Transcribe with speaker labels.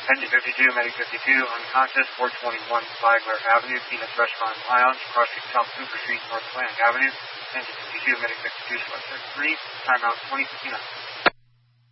Speaker 1: Engine 52, Medic 52, unconscious, 421 Flagler Avenue, Peanuts Restaurant and Lounge, cross street South Cooper Street, North Atlantic Avenue. Engine 52, Medic 52, select 3, timeout 2059.